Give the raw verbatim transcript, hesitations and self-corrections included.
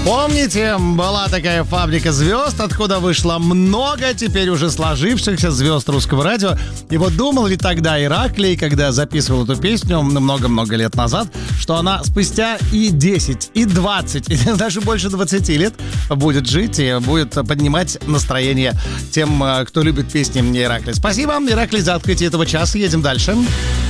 Помните, была такая фабрика звезд, откуда вышло много теперь уже сложившихся звезд русского радио. И вот думал ли тогда Ираклий, когда записывал эту песню много-много лет назад, что она спустя и десять, и двадцать, и даже больше двадцати лет будет жить и будет поднимать настроение тем, кто любит песни Ираклия. Спасибо, Ираклий, за открытие этого часа. Едем дальше.